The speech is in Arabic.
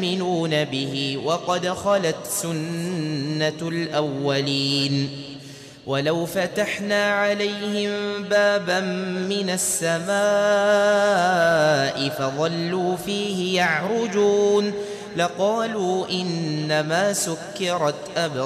يؤمنون به وقد خلت سنة الأولين. ولو فتحنا عليهم بابا من السماء فظلوا فيه يعرجون لقالوا إنما سكرت أبصارنا